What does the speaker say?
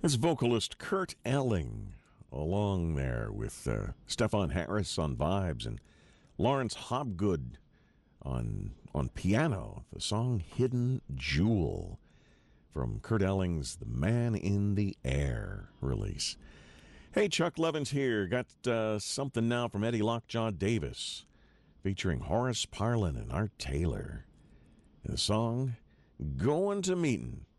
It's vocalist Kurt Elling along there with Stefan Harris on vibes and Lawrence Hobgood on piano. The song Hidden Jewel from Kurt Elling's The Man in the Air release. Hey, Chuck Levins here. Got something now from Eddie Lockjaw Davis featuring Horace Parlan and Art Taylor. And the song Going to Meetin'.